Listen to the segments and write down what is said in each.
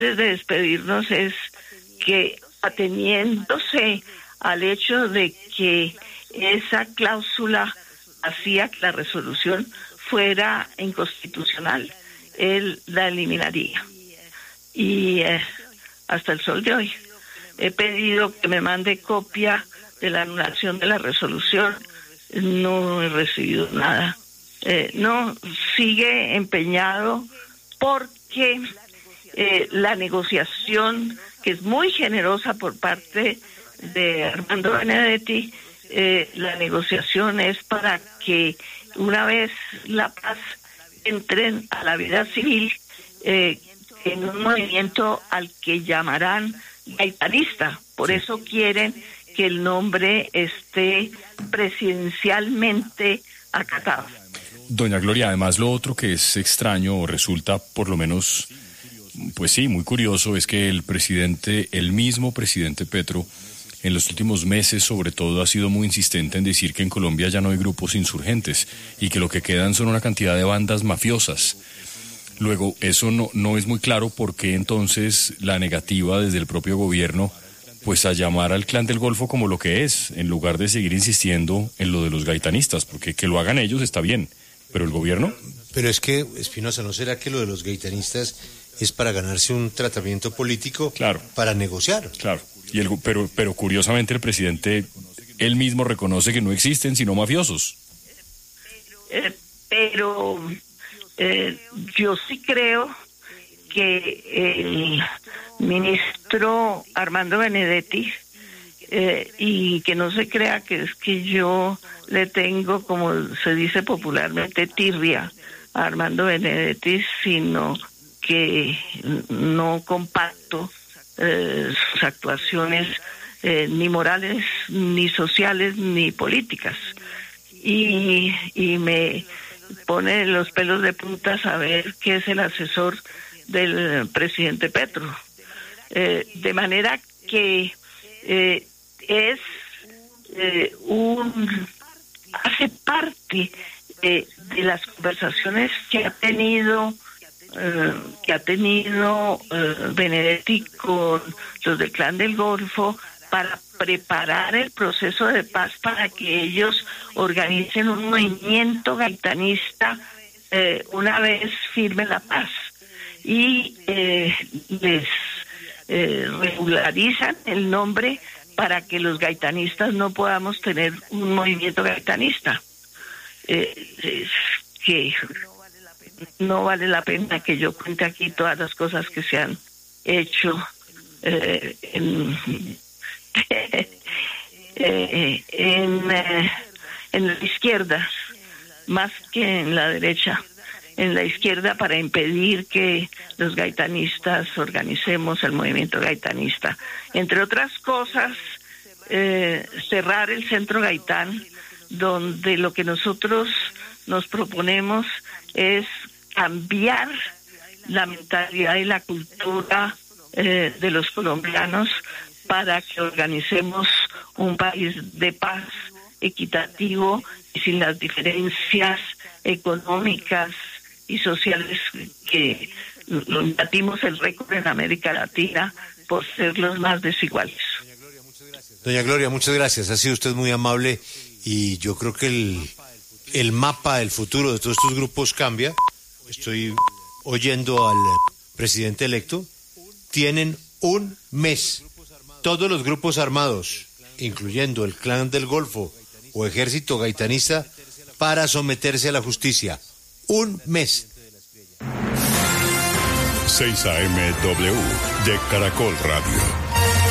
de despedirnos es que, ateniéndose al hecho de que esa cláusula hacía que la resolución fuera inconstitucional, él la eliminaría. Y hasta el sol de hoy he pedido que me mande copia de la anulación de la resolución. No he recibido nada. No, sigue empeñado porque la negociación, que es muy generosa por parte de Armando Benedetti, la negociación es para que una vez la paz entren a la vida civil en un movimiento al que llamarán gaitanista. Por eso quieren que el nombre esté presidencialmente acatado. Doña Gloria, además lo otro que es extraño o resulta por lo menos, pues sí, muy curioso, es que el mismo presidente Petro, en los últimos meses sobre todo ha sido muy insistente en decir que en Colombia ya no hay grupos insurgentes y que lo que quedan son una cantidad de bandas mafiosas. Luego, eso no es muy claro por qué entonces la negativa desde el propio gobierno pues a llamar al Clan del Golfo como lo que es, en lugar de seguir insistiendo en lo de los gaitanistas, porque que lo hagan ellos está bien, pero el gobierno... Pero es que, Espinosa, ¿no será que lo de los gaitanistas es para ganarse un tratamiento político? Claro. Para negociar? Claro, pero curiosamente el presidente, él mismo reconoce que no existen sino mafiosos. Yo sí creo que el ministro Armando Benedetti, y que no se crea que es que yo le tengo, como se dice popularmente, tirria a Armando Benedetti, sino que no comparto sus actuaciones ni morales, ni sociales, ni políticas. Y me pone los pelos de punta saber que es el asesor del presidente Petro. De manera que hace parte de las conversaciones que ha tenido Benedetti con los del Clan del Golfo para preparar el proceso de paz, para que ellos organicen un movimiento gaitanista una vez firme la paz, y les regularizan el nombre para que los gaitanistas no podamos tener un movimiento gaitanista. Que no vale la pena que yo cuente aquí todas las cosas que se han hecho en la izquierda, más que en la derecha, en la izquierda, para impedir que los gaitanistas organicemos el movimiento gaitanista. Entre otras cosas, cerrar el Centro Gaitán, donde lo que nosotros nos proponemos es cambiar la mentalidad y la cultura de los colombianos para que organicemos un país de paz, equitativo y sin las diferencias económicas y sociales que batimos el récord en América Latina por ser los más desiguales. Doña Gloria, muchas gracias. Ha sido usted muy amable y yo creo que el mapa del futuro de todos estos grupos cambia. Estoy oyendo al presidente electo. Tienen un mes, todos los grupos armados, incluyendo el Clan del Golfo o Ejército Gaitanista, para someterse a la justicia. Un mes. 6 AM-W de Caracol Radio.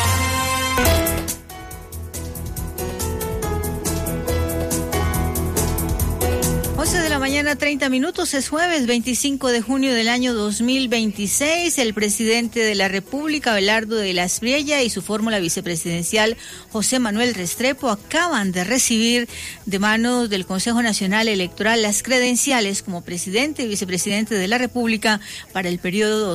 11:30 es jueves 25 de junio del año 2026. El presidente de la República, Abelardo de la Espriella, y su fórmula vicepresidencial, José Manuel Restrepo, acaban de recibir de manos del Consejo Nacional Electoral las credenciales como presidente y vicepresidente de la República para el periodo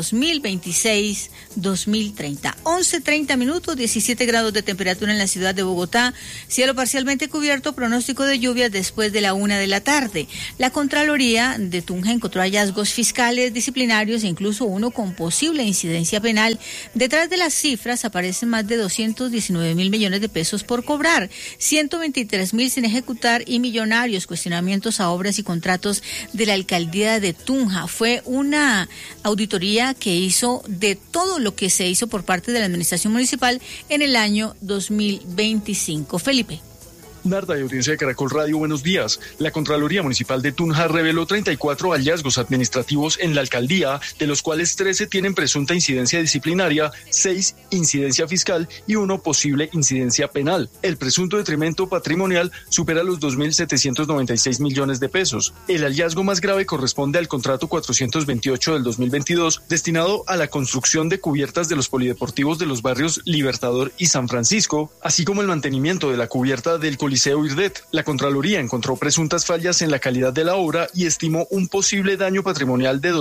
2026-2030. 11:30, 17 grados de temperatura en la ciudad de Bogotá, cielo parcialmente cubierto, pronóstico de lluvias después de la 1 de la tarde. La Contraloría de Tunja encontró hallazgos fiscales, disciplinarios e incluso uno con posible incidencia penal. Detrás de las cifras aparecen más de 219.000 millones de pesos por cobrar, 123.000 sin ejecutar y millonarios cuestionamientos a obras y contratos de la alcaldía de Tunja. Fue una auditoría que hizo de todo lo que se hizo por parte de la administración municipal en el año 2025. Felipe. Narda, de audiencia de Caracol Radio, buenos días. La Contraloría Municipal de Tunja reveló 34 hallazgos administrativos en la alcaldía, de los cuales 13 tienen presunta incidencia disciplinaria, 6 incidencia fiscal y 1 posible incidencia penal. El presunto detrimento patrimonial supera los 2.796 millones de pesos. El hallazgo más grave corresponde al contrato 428 del 2022, destinado a la construcción de cubiertas de los polideportivos de los barrios Libertador y San Francisco, así como el mantenimiento de la cubierta del Coliseo Irdet. La Contraloría encontró presuntas fallas en la calidad de la obra y estimó un posible daño patrimonial de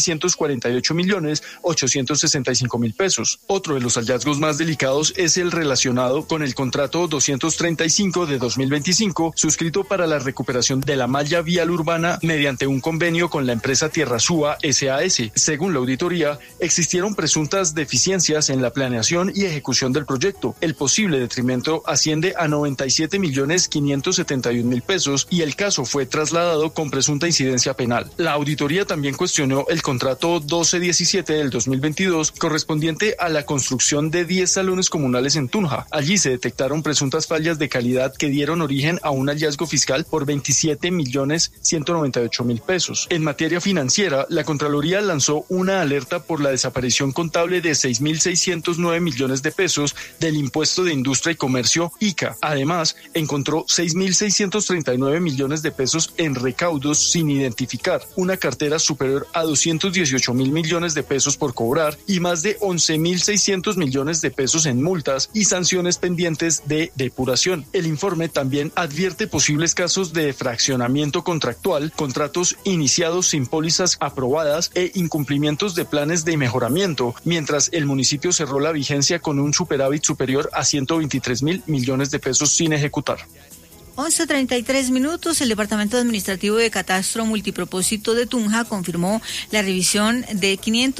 2.648.865.000 pesos. Otro de los hallazgos más delicados es el relacionado con el contrato 235 de 2025, suscrito para la recuperación de la malla vial urbana mediante un convenio con la empresa Tierrasúa SAS. Según la auditoría, existieron presuntas deficiencias en la planeación y ejecución del proyecto. El posible detrimento asciende a 97.571.000 pesos y el caso fue trasladado con presunta incidencia penal. La auditoría también cuestionó el contrato 1217 del 2022 correspondiente a la construcción de 10 salones comunales en Tunja. Allí se detectaron presuntas fallas de calidad que dieron origen a un hallazgo fiscal por 27.198.000 pesos. En materia financiera, la Contraloría lanzó una alerta por la desaparición contable de 6.609 millones de pesos del Impuesto de Industria y Comercio ICA. Además, encontró 6.639 millones de pesos en recaudos sin identificar, una cartera superior a 218.000 millones de pesos por cobrar y más de 11.600 millones de pesos en multas y sanciones pendientes de depuración. El informe también advierte posibles casos de fraccionamiento contractual, contratos iniciados sin pólizas aprobadas e incumplimientos de planes de mejoramiento, mientras el municipio cerró la vigencia con un superávit superior a 123.000 millones de pesos sin ejecutar. 11:33. El Departamento Administrativo de Catastro Multipropósito de Tunja confirmó la revisión de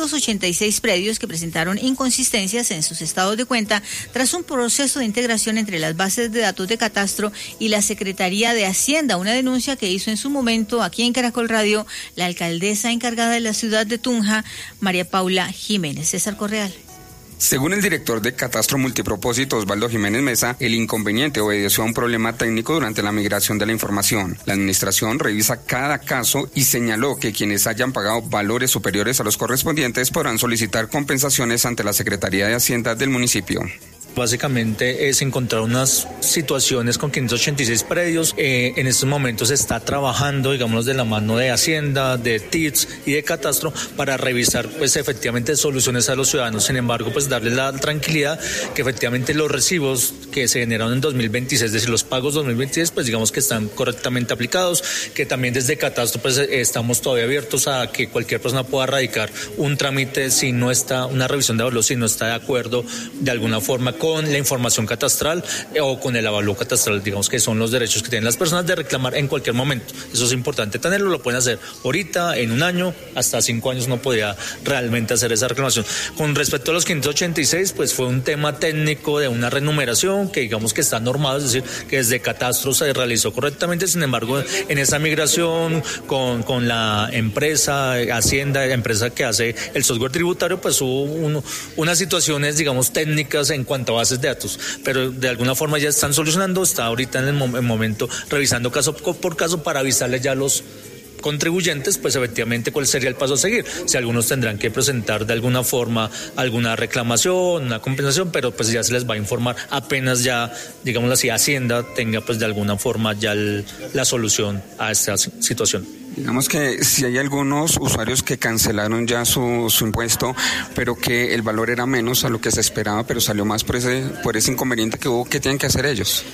586 predios que presentaron inconsistencias en sus estados de cuenta tras un proceso de integración entre las bases de datos de Catastro y la Secretaría de Hacienda, una denuncia que hizo en su momento aquí en Caracol Radio la alcaldesa encargada de la ciudad de Tunja, María Paula Jiménez. César Correal. Según el director de Catastro Multipropósito, Osvaldo Jiménez Mesa, el inconveniente obedeció a un problema técnico durante la migración de la información. La administración revisa cada caso y señaló que quienes hayan pagado valores superiores a los correspondientes podrán solicitar compensaciones ante la Secretaría de Hacienda del municipio. Básicamente es encontrar unas situaciones con 586 predios. En estos momentos se está trabajando, digamos, de la mano de Hacienda, de TITS y de Catastro para revisar, pues, efectivamente soluciones a los ciudadanos. Sin embargo, pues, darles la tranquilidad que efectivamente los recibos que se generaron en 2026, es decir, los pagos 2026, pues, digamos que están correctamente aplicados, que también desde Catastro, pues, estamos todavía abiertos a que cualquier persona pueda radicar un trámite si no está, una revisión de avalúo, si no está de acuerdo de alguna forma con la información catastral o con el avalúo catastral, digamos que son los derechos que tienen las personas de reclamar en cualquier momento. Eso es importante tenerlo, lo pueden hacer ahorita, en un año, hasta 5 años no podría realmente hacer esa reclamación. Con respecto a los 586, pues fue un tema técnico de una renumeración que digamos que está normado, es decir, que desde Catastro se realizó correctamente. Sin embargo, en esa migración con la empresa Hacienda, la empresa que hace el software tributario, pues hubo unas situaciones, digamos, técnicas en cuanto a bases de datos, pero de alguna forma ya están solucionando. Está ahorita en el momento revisando caso por caso para avisarle ya a los contribuyentes, pues efectivamente cuál sería el paso a seguir, si algunos tendrán que presentar de alguna forma alguna reclamación, una compensación, pero pues ya se les va a informar apenas ya, digámoslo así, Hacienda tenga pues de alguna forma ya la solución a esta situación. Digamos que si hay algunos usuarios que cancelaron ya su impuesto, pero que el valor era menos a lo que se esperaba, pero salió más por ese inconveniente que hubo, ¿qué tienen que hacer ellos?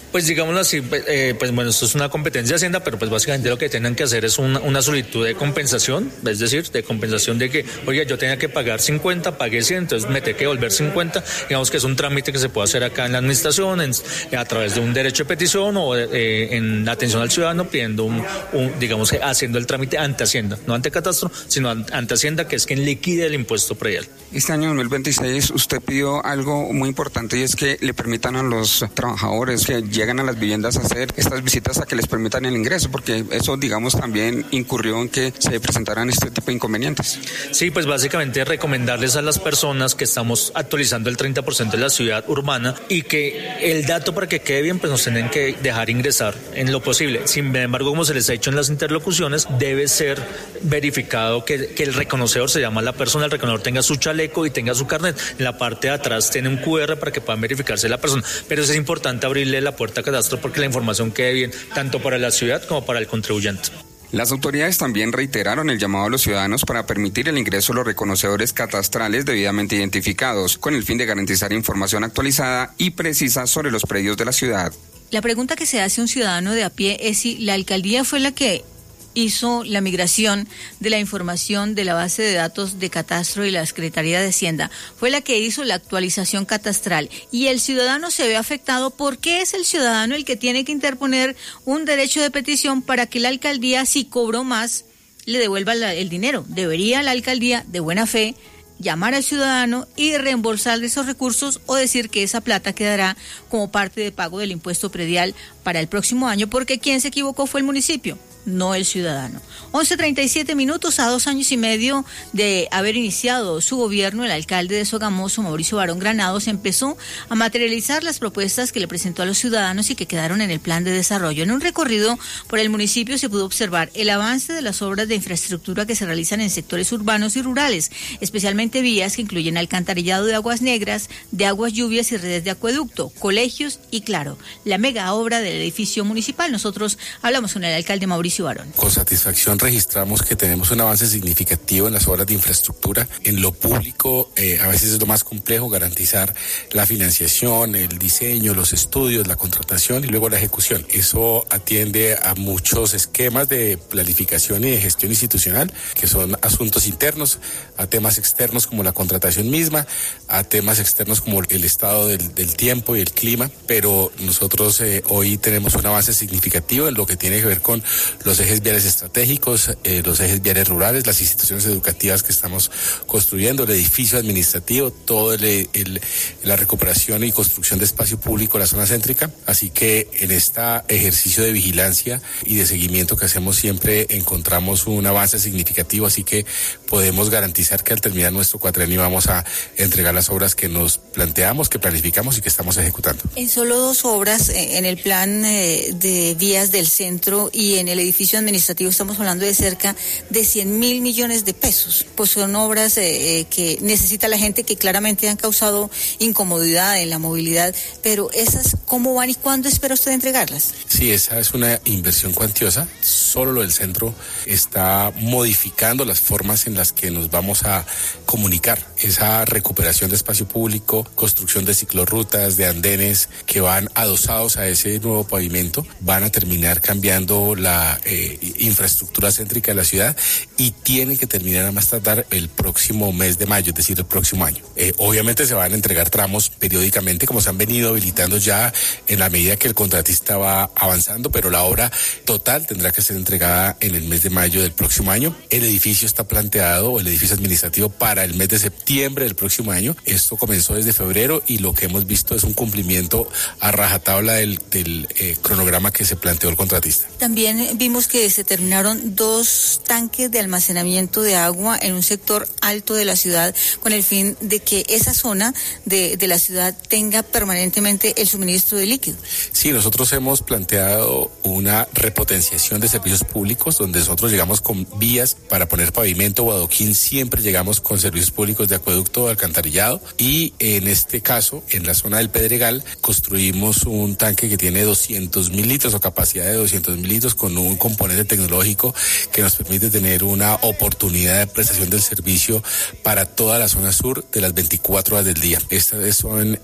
Pues digámoslo así, pues bueno, esto es una competencia de Hacienda, pero pues básicamente lo que tienen que hacer es una solicitud de compensación, es decir, de compensación de que, oiga, yo tenía que pagar 50, pagué 100, entonces me tengo que devolver 50, digamos que es un trámite que se puede hacer acá en la administración a través de un derecho de petición o en la atención al ciudadano pidiendo digamos que haciendo el trámite ante Hacienda, no ante Catastro, sino ante Hacienda, que es quien liquide el impuesto predial. Este año 2026 usted pidió algo muy importante y es que le permitan a los trabajadores que llegan a las viviendas a hacer estas visitas a que les permitan el ingreso, porque eso, digamos, también incurrió en que se presentaran este tipo de inconvenientes. Sí, pues básicamente recomendarles a las personas que estamos actualizando el 30% de la ciudad urbana y que el dato, para que quede bien, pues nos tienen que dejar ingresar en lo posible. Sin embargo, como se les ha hecho en las interlocuciones, debe ser verificado que el reconocedor, se llama la persona, el reconocedor tenga su chaleco y tenga su carnet. En la parte de atrás tiene un QR para que puedan verificarse la persona, pero es importante abrirle la puerta a Catastro porque la información quede bien, tanto para la ciudad como para el contribuyente. Las autoridades también reiteraron el llamado a los ciudadanos para permitir el ingreso de los reconocedores catastrales debidamente identificados, con el fin de garantizar información actualizada y precisa sobre los predios de la ciudad. La pregunta que se hace un ciudadano de a pie es si la alcaldía fue la que hizo la migración de la información de la base de datos de Catastro y la Secretaría de Hacienda, fue la que hizo la actualización catastral y el ciudadano se ve afectado porque es el ciudadano el que tiene que interponer un derecho de petición para que la alcaldía, si cobró más, le devuelva el dinero. Debería la alcaldía, de buena fe, llamar al ciudadano y reembolsarle esos recursos o decir que esa plata quedará como parte de pago del impuesto predial para el próximo año, porque quien se equivocó fue el municipio, no el ciudadano. 11:37 minutos, a 2 años y medio de haber iniciado su gobierno, el alcalde de Sogamoso, Mauricio Barón Granados, empezó a materializar las propuestas que le presentó a los ciudadanos y que quedaron en el plan de desarrollo. En un recorrido por el municipio se pudo observar el avance de las obras de infraestructura que se realizan en sectores urbanos y rurales, especialmente vías que incluyen alcantarillado de aguas negras, de aguas lluvias y redes de acueducto, colegios y, claro, la mega obra del edificio municipal. Nosotros hablamos con el alcalde Mauricio Barón. Con satisfacción registramos que tenemos un avance significativo en las obras de infraestructura. En lo público, a veces es lo más complejo garantizar la financiación, el diseño, los estudios, la contratación y luego la ejecución. Eso atiende a muchos esquemas de planificación y de gestión institucional, que son asuntos internos, a temas externos como la contratación misma, a temas externos como el estado del tiempo y el clima, pero nosotros hoy tenemos un avance significativo en lo que tiene que ver con los ejes viales estratégicos, los ejes viales rurales, las instituciones educativas que estamos construyendo, el edificio administrativo, todo la recuperación y construcción de espacio público en la zona céntrica. Así que en este ejercicio de vigilancia y de seguimiento que hacemos siempre encontramos un avance significativo, así que podemos garantizar que al terminar nuestro cuatrienio vamos a entregar las obras que nos planteamos, que planificamos y que estamos ejecutando. En solo 2 obras, en el plan de vías del centro y en el edificio administrativo, estamos hablando de cerca de 100.000 millones de pesos. Pues son obras que necesita la gente, que claramente han causado incomodidad en la movilidad, pero esas, ¿cómo van y cuándo espera usted entregarlas? Sí, esa es una inversión cuantiosa. Solo lo del centro está modificando las formas en las que nos vamos a comunicar. Esa recuperación de espacio público, construcción de ciclorrutas, de andenes que van adosados a ese nuevo pavimento, van a terminar cambiando la infraestructura céntrica de la ciudad y tiene que terminar a más tardar el próximo mes de mayo, es decir, el próximo año. Obviamente se van a entregar tramos periódicamente, como se han venido habilitando ya en la medida que el contratista va avanzando, pero la obra total tendrá que ser entregada en el mes de mayo del próximo año. El edificio está planteado, o el edificio administrativo, para el mes de septiembre del próximo año. Esto comenzó desde febrero y lo que hemos visto es un cumplimiento a rajatabla del cronograma que se planteó el contratista. También vimos que se terminaron 2 tanques de almacenamiento de agua en un sector alto de la ciudad, con el fin de que esa zona de la ciudad tenga permanentemente el suministro de líquido. Sí, nosotros hemos planteado una repotenciación de servicios públicos, donde nosotros llegamos con vías para poner pavimento o adoquín, siempre llegamos con servicios públicos de acueducto o alcantarillado, y en este caso, en la zona del Pedregal, construimos un tanque que tiene 200.000 litros o capacidad de 200.000 litros con un componente tecnológico que nos permite tener una oportunidad de prestación del servicio para toda la zona sur de las 24 horas del día. Estas son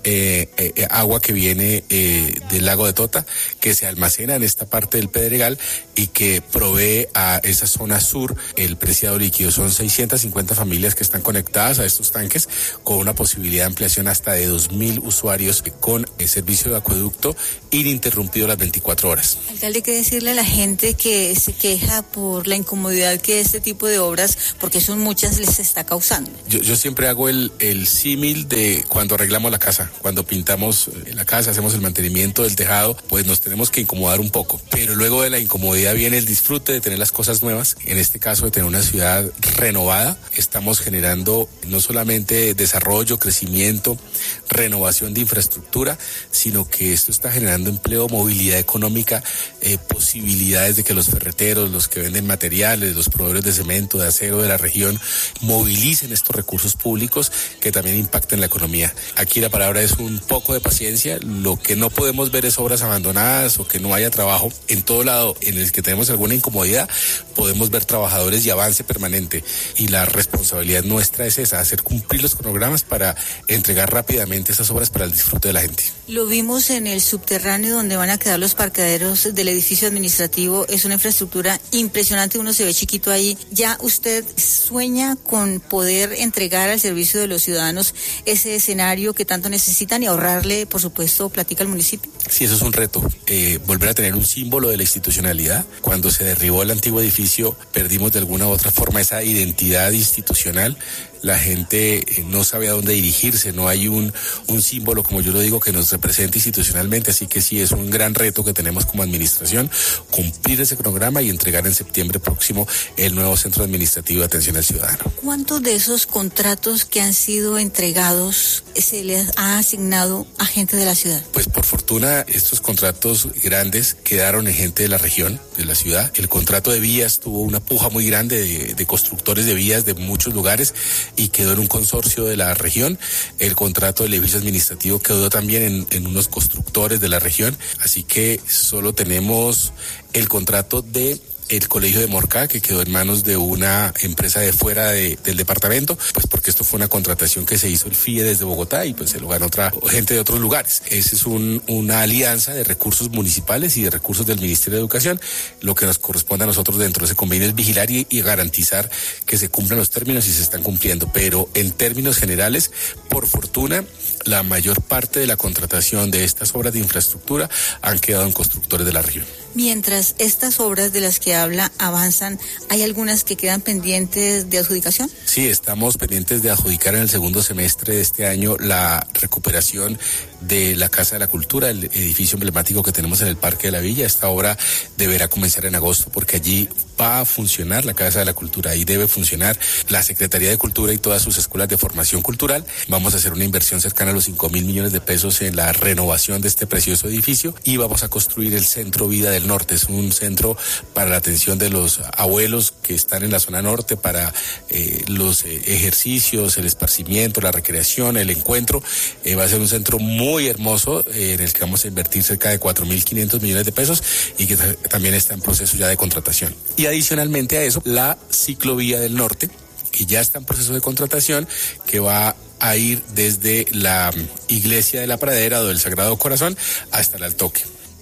agua que viene del lago de Tota, que se almacena en esta parte del Pedregal y que provee a esa zona sur el preciado líquido. Son 650 familias que están conectadas a estos tanques con una posibilidad de ampliación hasta de 2.000 usuarios con el servicio de acueducto ininterrumpido las 24 horas. Alcalde, ¿qué decirle a la gente que se queja por la incomodidad que este tipo de obras, porque son muchas, les está causando? Yo siempre hago el símil de cuando arreglamos la casa, cuando pintamos la casa, hacemos el mantenimiento del tejado, pues nos tenemos que incomodar un poco, pero luego de la incomodidad viene el disfrute de tener las cosas nuevas, en este caso de tener una ciudad renovada. Estamos generando no solamente desarrollo, crecimiento, renovación de infraestructura, sino que esto está generando empleo, movilidad económica, posibilidades de que los ferreteros, los que venden materiales, los proveedores de cemento, de acero de la región, movilicen estos recursos públicos que también impacten la economía. Aquí la palabra es un poco de paciencia. Lo que no podemos ver es obras abandonadas o que no haya trabajo. En todo lado en el que tenemos alguna incomodidad, podemos ver trabajadores y avance permanente. Y la responsabilidad nuestra es esa, hacer cumplir los cronogramas para entregar rápidamente esas obras para el disfrute de la gente. Lo vimos en el subterráneo donde van a quedar los parqueaderos del edificio administrativo. Es una infraestructura impresionante, uno se ve chiquito ahí. ¿Ya usted sueña con poder entregar al servicio de los ciudadanos ese escenario que tanto necesitan y ahorrarle, por supuesto, platica al municipio? Sí, eso es un reto, volver a tener un símbolo de la institucionalidad. Cuando se derribó el antiguo edificio, perdimos de alguna u otra forma esa identidad institucional. La gente no sabe a dónde dirigirse, no hay un símbolo, como yo lo digo, que nos represente institucionalmente, así que sí es un gran reto que tenemos como administración, cumplir ese cronograma y entregar en septiembre próximo el nuevo Centro Administrativo de Atención al Ciudadano. ¿Cuántos de esos contratos que han sido entregados se les ha asignado a gente de la ciudad? Pues por fortuna estos contratos grandes quedaron en gente de la región, de la ciudad. El contrato de vías tuvo una puja muy grande de constructores de vías de muchos lugares y quedó en un consorcio de la región. El contrato del edificio administrativo quedó también en unos constructores de la región, así que solo tenemos el contrato de el colegio de Morcá, que quedó en manos de una empresa de fuera del departamento, pues porque esto fue una contratación que se hizo el FIE desde Bogotá y pues se lo ganó otra gente de otros lugares. Esa es una alianza de recursos municipales y de recursos del Ministerio de Educación. Lo que nos corresponde a nosotros dentro de ese convenio es vigilar y garantizar que se cumplan los términos y se están cumpliendo, pero en términos generales, por fortuna, la mayor parte de la contratación de estas obras de infraestructura han quedado en constructores de la región. Mientras estas obras de las que habla avanzan, ¿hay algunas que quedan pendientes de adjudicación? Sí, estamos pendientes de adjudicar en el segundo semestre de este año la recuperación de la Casa de la Cultura, el edificio emblemático que tenemos en el Parque de la Villa. Esta obra deberá comenzar en agosto porque allí va a funcionar la Casa de la Cultura, ahí debe funcionar la Secretaría de Cultura y todas sus escuelas de formación cultural. Vamos a hacer una inversión cercana a los 5.000 millones de pesos en la renovación de este precioso edificio y vamos a construir el Centro Vida del Norte. Es un centro para la atención de los abuelos que están en la zona norte, para los ejercicios, el esparcimiento, la recreación, el encuentro. Va a ser un centro muy hermoso en el que vamos a invertir cerca de 4.500 millones de pesos y que también está en proceso ya de contratación. Y adicionalmente a eso, la ciclovía del norte, que ya está en proceso de contratación, que va a ir desde la iglesia de la Pradera o del Sagrado Corazón hasta el Altoque.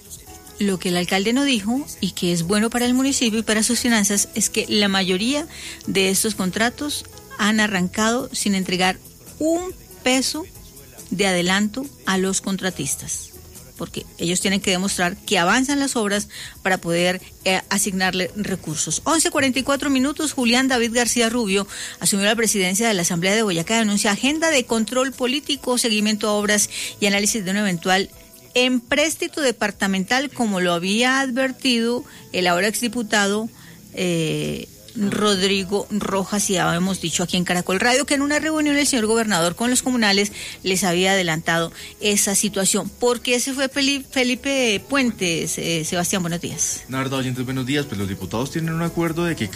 Lo que el alcalde no dijo, y que es bueno para el municipio y para sus finanzas, es que la mayoría de estos contratos han arrancado sin entregar un peso de adelanto a los contratistas, porque ellos tienen que demostrar que avanzan las obras para poder asignarle recursos. 11:44. Julián David García Rubio asumió la presidencia de la Asamblea de Boyacá, anuncia agenda de control político, seguimiento a obras y análisis de un eventual empréstito departamental, como lo había advertido el ahora exdiputado Rodrigo Rojas, y ya hemos dicho aquí en Caracol Radio que en una reunión el señor gobernador con los comunales les había adelantado esa situación. ¿Por qué se fue Felipe Puentes? Sebastián, buenos días. Narda, oyentes, buenos días. Pues los diputados tienen un acuerdo de que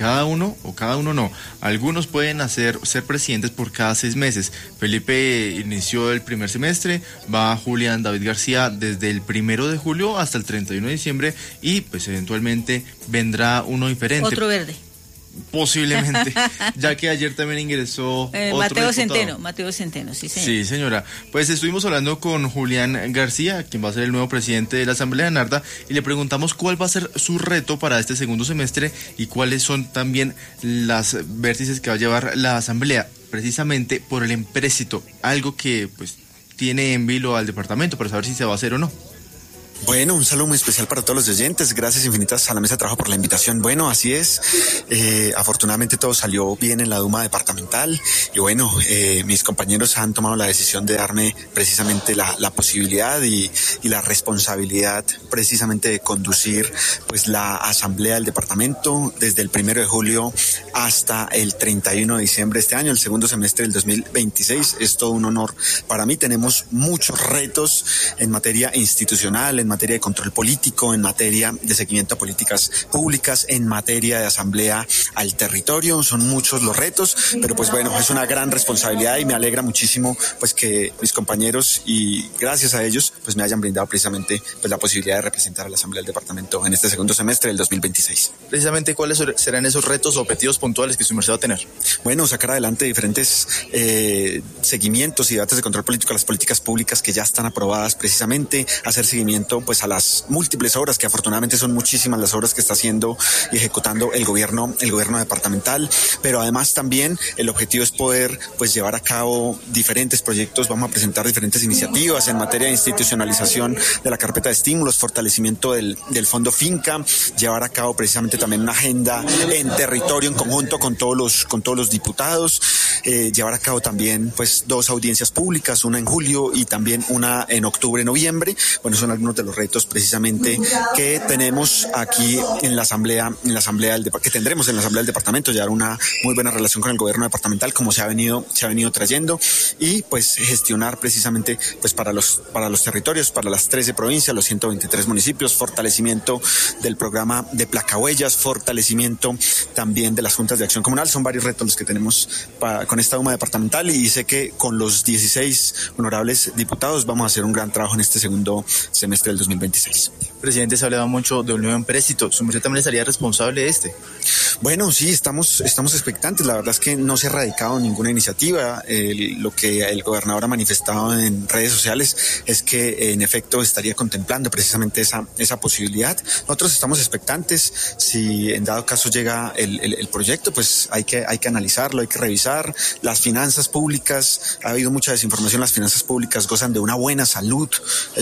algunos pueden ser presidentes por cada 6 meses. Felipe inició el primer semestre, va Julián David García desde el 1 de julio hasta el 31 de diciembre y pues eventualmente vendrá uno diferente. Otro verde. Posiblemente, ya que ayer también ingresó otro Mateo diputado. Centeno, sí señor. Sí, señora. Pues estuvimos hablando con Julián García, quien va a ser el nuevo presidente de la Asamblea de Narda, y le preguntamos cuál va a ser su reto para este segundo semestre y cuáles son también las vértices que va a llevar la Asamblea, precisamente por el empréstito, algo que pues tiene en vilo al departamento para saber si se va a hacer o no. Bueno, un saludo muy especial para todos los oyentes. Gracias infinitas a la mesa de trabajo por la invitación. Bueno, así es. Afortunadamente todo salió bien en la Duma departamental y bueno, mis compañeros han tomado la decisión de darme precisamente la posibilidad y la responsabilidad precisamente de conducir pues la asamblea del departamento desde el 1 de julio hasta el 31 de diciembre de este año, el segundo semestre del 2026. Es todo un honor para mí. Tenemos muchos retos en materia institucional, en materia de control político, en materia de seguimiento a políticas públicas, en materia de asamblea al territorio. Son muchos los retos, pero pues bueno, es una gran responsabilidad y me alegra muchísimo pues que mis compañeros y gracias a ellos pues me hayan brindado precisamente pues la posibilidad de representar a la asamblea del departamento en este segundo semestre del 2026. Precisamente, ¿cuáles serán esos retos o objetivos puntuales que su merced va a tener? Bueno, sacar adelante diferentes seguimientos y debates de control político a las políticas públicas que ya están aprobadas, precisamente hacer seguimiento pues a las múltiples obras, que afortunadamente son muchísimas las obras que está haciendo y ejecutando el gobierno departamental, pero además también el objetivo es poder pues llevar a cabo diferentes proyectos. Vamos a presentar diferentes iniciativas en materia de institucionalización de la carpeta de estímulos, fortalecimiento del fondo Finca, llevar a cabo precisamente también una agenda en territorio en conjunto con todos los diputados, llevar a cabo también pues 2 audiencias públicas, una en julio y también una en octubre-noviembre. Bueno, son algunos de los retos precisamente que tenemos aquí en la asamblea que tendremos en la asamblea del departamento, llevar una muy buena relación con el gobierno departamental como se ha venido trayendo y pues gestionar precisamente pues para los territorios, para las 13 provincias, los 123 municipios, fortalecimiento del programa de placahuellas, fortalecimiento también de las juntas de acción comunal. Son varios retos los que tenemos con esta Duma departamental y sé que con los 16 honorables diputados vamos a hacer un gran trabajo en este segundo semestre del 2026. Presidente, se ha hablado mucho de un nuevo empréstito. ¿Su merced también estaría responsable de este? Bueno, sí, estamos expectantes. La verdad es que no se ha radicado ninguna iniciativa. Lo que el gobernador ha manifestado en redes sociales es que en efecto estaría contemplando precisamente esa posibilidad. Nosotros estamos expectantes. Si en dado caso llega el proyecto, pues hay que analizarlo, hay que revisar. Las finanzas públicas, ha habido mucha desinformación, las finanzas públicas gozan de una buena salud.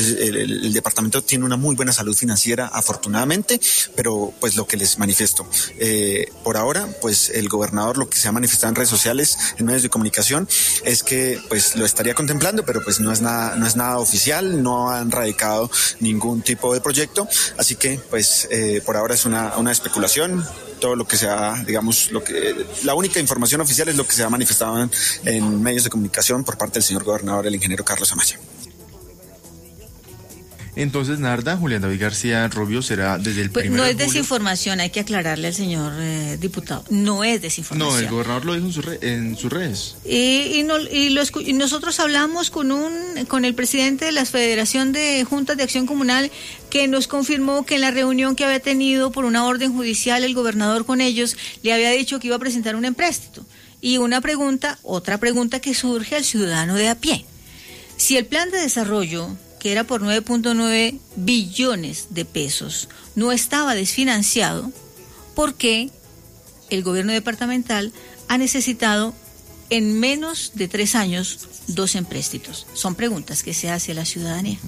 El departamento tiene una muy buena salud financiera, afortunadamente, pero pues lo que les manifiesto, por ahora, pues el gobernador lo que se ha manifestado en redes sociales, en medios de comunicación, es que pues lo estaría contemplando, pero pues no es nada oficial, no han radicado ningún tipo de proyecto, así que pues por ahora es una especulación. Todo lo que sea, digamos, la única información oficial es lo que se ha manifestado en medios de comunicación por parte del señor gobernador, el ingeniero Carlos Amaya. Entonces, Narda, Julián David García Rubio será desde el 1 de julio. No es desinformación, hay que aclararle al señor diputado. No es desinformación. No, el gobernador lo dijo en sus redes. Y nosotros hablamos con el presidente de la Federación de Juntas de Acción Comunal, que nos confirmó que en la reunión que había tenido por una orden judicial el gobernador con ellos, le había dicho que iba a presentar un empréstito. Y otra pregunta que surge al ciudadano de a pie. Si el plan de desarrollo, que era por 9.9 billones de pesos, no estaba desfinanciado, ¿por qué el gobierno departamental ha necesitado en menos de 3 años 2 empréstitos? Son preguntas que se hace a la ciudadanía.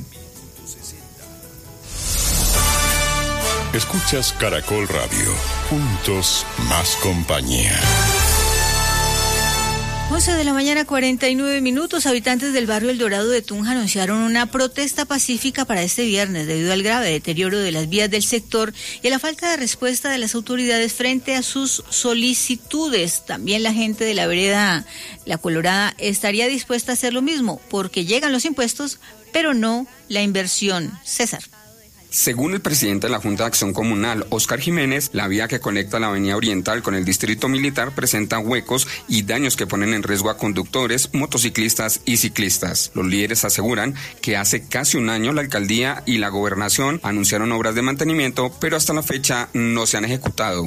Escuchas Caracol Radio, juntos más compañía. 11 de la mañana, 49 minutos. Habitantes del barrio El Dorado de Tunja anunciaron una protesta pacífica para este viernes debido al grave deterioro de las vías del sector y a la falta de respuesta de las autoridades frente a sus solicitudes. También la gente de la vereda La Colorada estaría dispuesta a hacer lo mismo porque llegan los impuestos, pero no la inversión. César. Según el presidente de la Junta de Acción Comunal, Óscar Jiménez, la vía que conecta la avenida Oriental con el distrito militar presenta huecos y daños que ponen en riesgo a conductores, motociclistas y ciclistas. Los líderes aseguran que hace casi un año la alcaldía y la gobernación anunciaron obras de mantenimiento, pero hasta la fecha no se han ejecutado.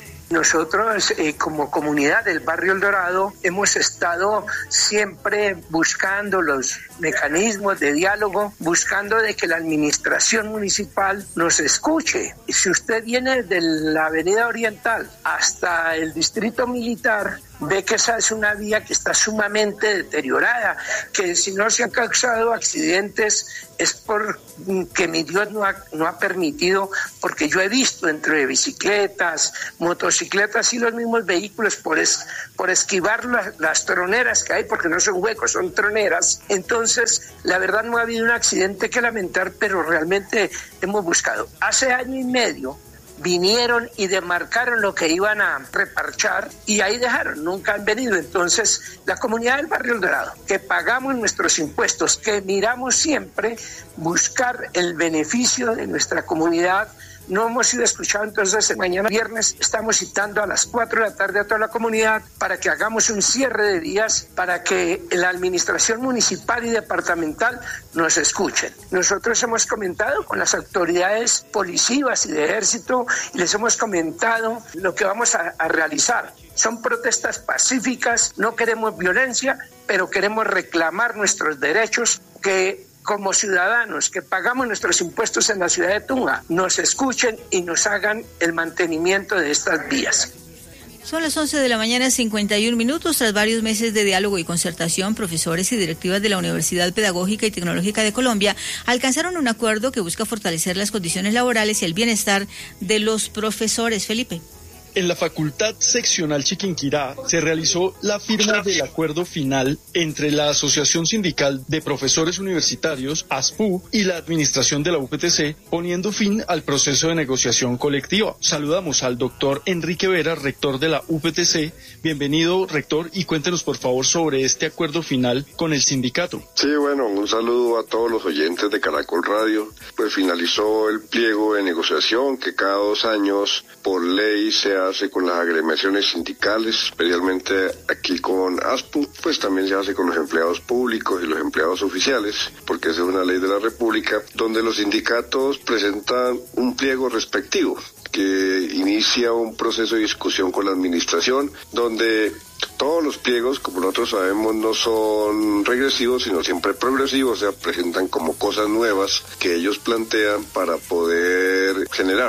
Nosotros como comunidad del barrio El Dorado hemos estado siempre buscando los mecanismos de diálogo, buscando de que la administración municipal nos escuche. Si usted viene de la avenida Oriental hasta el distrito militar, ve que esa es una vía que está sumamente deteriorada, que si no se han causado accidentes es porque mi Dios no ha permitido, porque yo he visto entre bicicletas, motocicletas y los mismos vehículos por esquivar las troneras que hay, porque no son huecos, son troneras. Entonces, la verdad no ha habido un accidente que lamentar, pero realmente hemos buscado. Hace año y medio vinieron y demarcaron lo que iban a reparchar y ahí dejaron, nunca han venido. Entonces, la comunidad del barrio El Dorado, que pagamos nuestros impuestos, que miramos siempre buscar el beneficio de nuestra comunidad, no hemos sido escuchados. Entonces, mañana viernes estamos citando a las 4 de la tarde a toda la comunidad para que hagamos un cierre de días, para que la administración municipal y departamental nos escuchen. Nosotros hemos comentado con las autoridades policivas y de ejército y les hemos comentado lo que vamos a realizar. Son protestas pacíficas, no queremos violencia, pero queremos reclamar nuestros derechos, que como ciudadanos que pagamos nuestros impuestos en la ciudad de Tunja, nos escuchen y nos hagan el mantenimiento de estas vías. Son las 11 de la mañana, 51 minutos. Tras varios meses de diálogo y concertación, profesores y directivas de la Universidad Pedagógica y Tecnológica de Colombia alcanzaron un acuerdo que busca fortalecer las condiciones laborales y el bienestar de los profesores. Felipe. En la Facultad Seccional Chiquinquirá se realizó la firma del acuerdo final entre la Asociación Sindical de Profesores Universitarios, ASPU, y la administración de la UPTC, poniendo fin al proceso de negociación colectiva. Saludamos al doctor Enrique Vera, rector de la UPTC. Bienvenido, rector, y cuéntenos por favor sobre este acuerdo final con el sindicato. Sí, bueno, un saludo a todos los oyentes de Caracol Radio. Pues finalizó el pliego de negociación que cada 2 años por ley se hace con las agremiaciones sindicales, especialmente aquí con ASPU, pues también se hace con los empleados públicos y los empleados oficiales, porque esa es una ley de la República, donde los sindicatos presentan un pliego respectivo que inicia un proceso de discusión con la administración, donde todos los pliegos, como nosotros sabemos, no son regresivos, sino siempre progresivos, o sea, presentan como cosas nuevas que ellos plantean para poder generar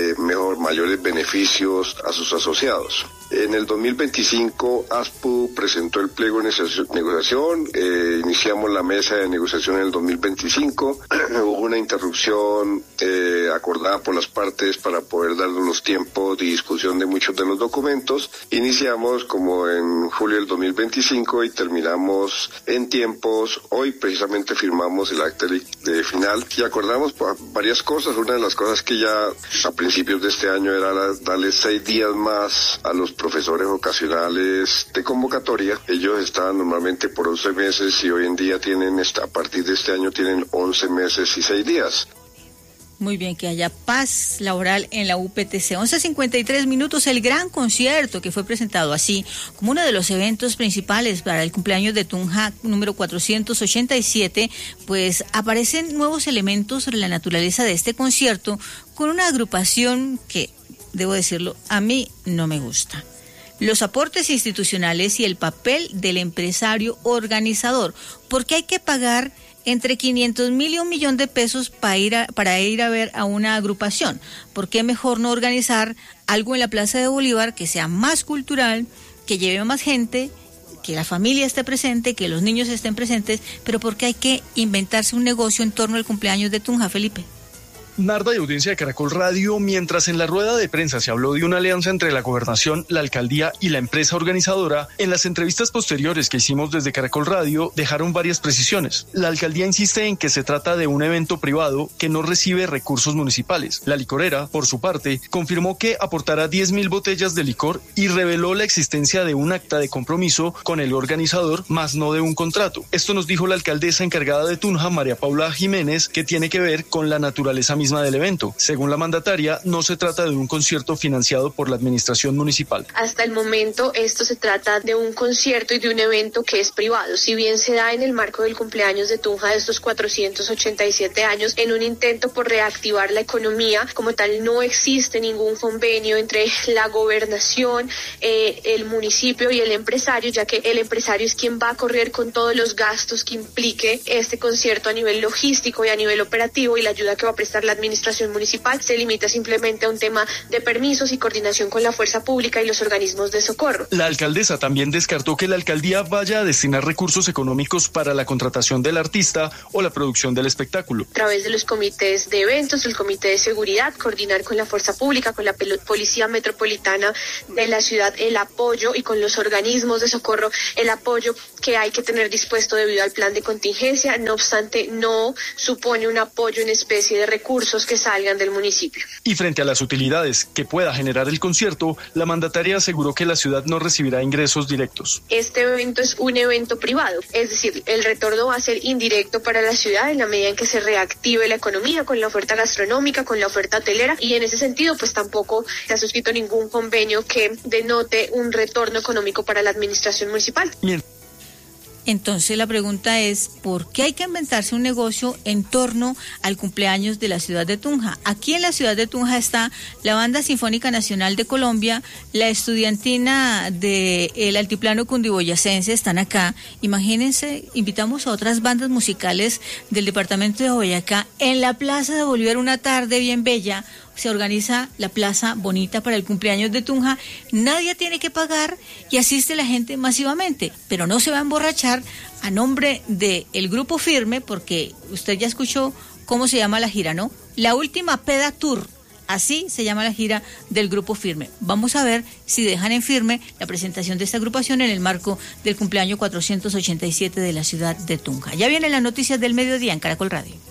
mayores beneficios a sus asociados. En el 2025, ASPU presentó el pliego de negociación, iniciamos la mesa de negociación en el 2025, hubo una interrupción acordada por las partes para poder darnos los tiempos de discusión de muchos de los documentos. Iniciamos como en julio del 2025 y terminamos en tiempos. Hoy precisamente firmamos el acta de final y acordamos varias cosas. Una de las cosas que ya a principios de este año era darle 6 días más a los profesores ocasionales de convocatoria. Ellos estaban normalmente por 11 meses y hoy en día a partir de este año tienen 11 meses y 6 días. Muy bien, que haya paz laboral en la UPTC. 11:53 minutos, el gran concierto que fue presentado así como uno de los eventos principales para el cumpleaños de Tunja número 487, pues aparecen nuevos elementos sobre la naturaleza de este concierto con una agrupación que, debo decirlo, a mí no me gusta. Los aportes institucionales y el papel del empresario organizador, porque hay que pagar entre 500,000 y $1,000,000 de pesos para ir a ver a una agrupación. ¿Por qué mejor no organizar algo en la Plaza de Bolívar que sea más cultural, que lleve más gente, que la familia esté presente, que los niños estén presentes? Pero ¿por qué hay que inventarse un negocio en torno al cumpleaños de Tunja, Felipe? Narda, de audiencia de Caracol Radio, mientras en la rueda de prensa se habló de una alianza entre la gobernación, la alcaldía y la empresa organizadora, en las entrevistas posteriores que hicimos desde Caracol Radio dejaron varias precisiones. La alcaldía insiste en que se trata de un evento privado que no recibe recursos municipales. La licorera, por su parte, confirmó que aportará 10.000 botellas de licor y reveló la existencia de un acta de compromiso con el organizador, más no de un contrato. Esto nos dijo la alcaldesa encargada de Tunja, María Paula Jiménez, que tiene que ver con la naturaleza misma del evento. Según la mandataria, no se trata de un concierto financiado por la administración municipal. Hasta el momento esto se trata de un concierto y de un evento que es privado. Si bien se da en el marco del cumpleaños de Tunja de estos 487 años, en un intento por reactivar la economía, como tal no existe ningún convenio entre la gobernación, el municipio y el empresario, ya que el empresario es quien va a correr con todos los gastos que implique este concierto a nivel logístico y a nivel operativo, y la ayuda que va a prestar la administración municipal se limita simplemente a un tema de permisos y coordinación con la fuerza pública y los organismos de socorro. La alcaldesa también descartó que la alcaldía vaya a destinar recursos económicos para la contratación del artista o la producción del espectáculo. A través de los comités de eventos, el comité de seguridad, coordinar con la fuerza pública, con la policía metropolitana de la ciudad, el apoyo, y con los organismos de socorro, el apoyo que hay que tener dispuesto debido al plan de contingencia. No obstante, no supone un apoyo en especie de recursos que salgan del municipio. Y frente a las utilidades que pueda generar el concierto, la mandataria aseguró que la ciudad no recibirá ingresos directos. Este evento es un evento privado, es decir, el retorno va a ser indirecto para la ciudad en la medida en que se reactive la economía con la oferta gastronómica, con la oferta hotelera, y en ese sentido pues tampoco se ha suscrito ningún convenio que denote un retorno económico para la administración municipal. Bien. Entonces la pregunta es, ¿por qué hay que inventarse un negocio en torno al cumpleaños de la ciudad de Tunja? Aquí en la ciudad de Tunja está la Banda Sinfónica Nacional de Colombia, la estudiantina del Altiplano Cundiboyacense están acá. Imagínense, invitamos a otras bandas musicales del departamento de Boyacá en la Plaza de Bolívar, una tarde bien bella. Se organiza la plaza bonita para el cumpleaños de Tunja, nadie tiene que pagar y asiste la gente masivamente, pero no se va a emborrachar a nombre del Grupo Firme, porque usted ya escuchó cómo se llama la gira, ¿no? La Última Peda Tour, así se llama la gira del Grupo Firme. Vamos a ver si dejan en firme la presentación de esta agrupación en el marco del cumpleaños 487 de la ciudad de Tunja. Ya vienen las noticias del mediodía en Caracol Radio.